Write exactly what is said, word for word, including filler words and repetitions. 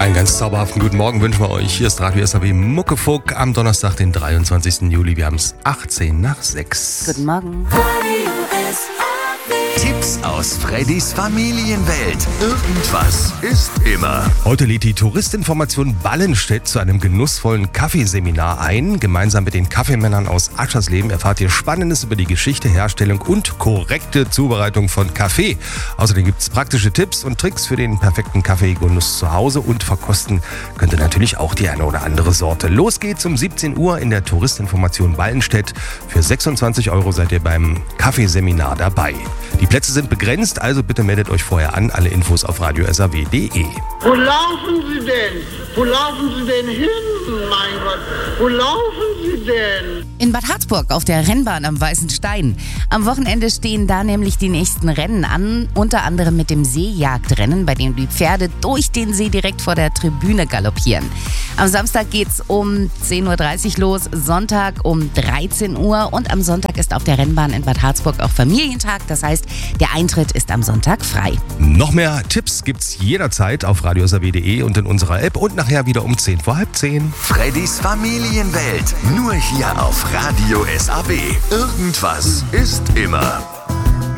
Einen ganz zauberhaften guten Morgen wünschen wir euch. Hier ist Radio S A B Muckefuck am Donnerstag, den dreiundzwanzigsten Juli. Wir haben es achtzehn nach sechs. Guten Morgen. Tipps aus Freddys Familienwelt. Irgendwas ist immer. Heute lädt die Touristinformation Ballenstedt zu einem genussvollen Kaffeeseminar ein. Gemeinsam mit den Kaffeemännern aus Aschersleben erfahrt ihr Spannendes über die Geschichte, Herstellung und korrekte Zubereitung von Kaffee. Außerdem gibt es praktische Tipps und Tricks für den perfekten Kaffeegenuss zu Hause und verkosten könnt ihr natürlich auch die eine oder andere Sorte. Los geht's um siebzehn Uhr in der Touristinformation Ballenstedt. Für sechsundzwanzig Euro seid ihr beim Kaffeeseminar dabei. Die Plätze sind begrenzt, also bitte meldet euch vorher an. Alle Infos auf radio s a w punkt d e. Wo laufen Sie denn? Wo laufen Sie denn hin, mein Gott? Wo laufen Sie denn? In Bad Harzburg auf der Rennbahn am Weißen Stein. Am Wochenende stehen da nämlich die nächsten Rennen an, unter anderem mit dem Seejagdrennen, bei dem die Pferde durch den See direkt vor der Tribüne galoppieren. Am Samstag geht's um zehn Uhr dreißig los, Sonntag um dreizehn Uhr und am Sonntag ist auf der Rennbahn in Bad Harzburg auch Familientag. Das heißt, der Eintritt ist am Sonntag frei. Noch mehr Tipps gibt's jederzeit auf radio s a w punkt d e und in unserer App und nachher wieder um zehn vor halb zehn. Freddys Familienwelt. Nur hier auf Radio S A B. Irgendwas ist immer.